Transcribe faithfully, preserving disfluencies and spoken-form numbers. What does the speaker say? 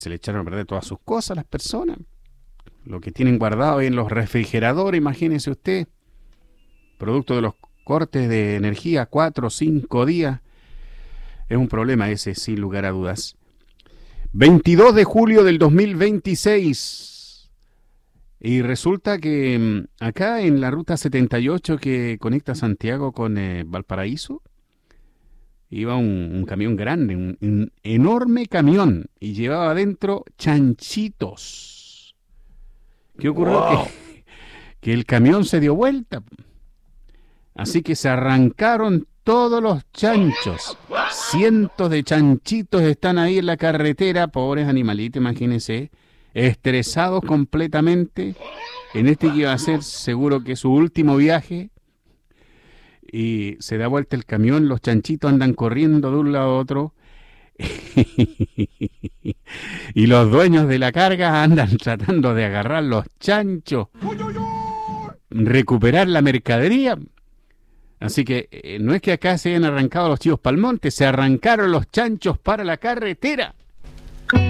Se le echaron a perder todas sus cosas a las personas. Lo que tienen guardado en los refrigeradores, imagínese usted. Producto de los cortes de energía, cuatro o cinco días. Es un problema ese, sin lugar a dudas. veintidós de julio del dos mil veintiséis. Y resulta que acá en la ruta setenta y ocho que conecta Santiago con eh, Valparaíso, iba un, un camión grande, un, un enorme camión, y llevaba adentro chanchitos. ¿Qué ocurrió? Wow. Que, que el camión se dio vuelta. Así que se arrancaron todos los chanchos. Cientos de chanchitos están ahí en la carretera, pobres animalitos, imagínense, estresados completamente, en este que iba a ser seguro que su último viaje, y se da vuelta el camión, los chanchitos andan corriendo de un lado a otro, y los dueños de la carga andan tratando de agarrar los chanchos, recuperar la mercadería. Así que eh, no es que acá se hayan arrancado los chivos pa'l monte, se arrancaron los chanchos para la carretera.